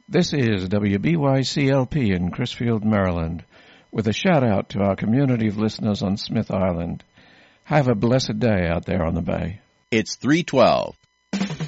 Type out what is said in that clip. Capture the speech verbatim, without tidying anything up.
This is W B Y C L P in Crisfield, Maryland, with a shout-out to our community of listeners on Smith Island. Have a blessed day out there on the bay. It's three twelve.